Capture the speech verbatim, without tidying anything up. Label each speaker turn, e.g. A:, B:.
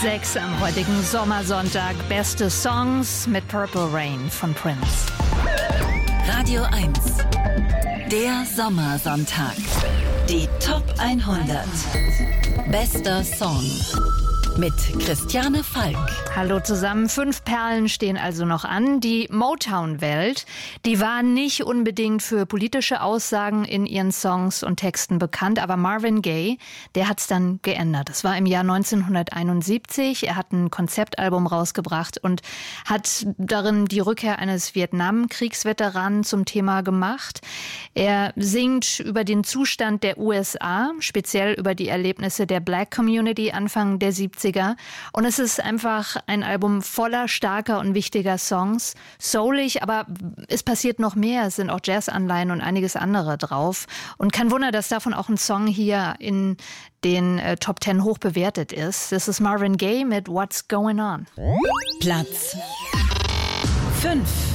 A: Sechs am heutigen Sommersonntag. Beste Songs mit Purple Rain von Prince.
B: Radio eins. Der Sommersonntag. Die Top hundert. Bester Song. Mit Christiane Falk.
A: Hallo zusammen. Fünf Perlen stehen also noch an. Die Motown-Welt, die war nicht unbedingt für politische Aussagen in ihren Songs und Texten bekannt, aber Marvin Gaye, der hat's dann geändert. Das war im Jahr neunzehnhunderteinundsiebzig. Er hat ein Konzeptalbum rausgebracht und hat darin die Rückkehr eines Vietnamkriegsveteranen zum Thema gemacht. Er singt über den Zustand der U S A, speziell über die Erlebnisse der Black Community Anfang der siebziger. Und es ist einfach ein Album voller starker und wichtiger Songs. Soulig, aber es passiert noch mehr. Es sind auch Jazzanleihen und einiges andere drauf. Und kein Wunder, dass davon auch ein Song hier in den äh, Top Ten hoch bewertet ist. Das ist Marvin Gaye mit What's Going On.
B: Platz fünf.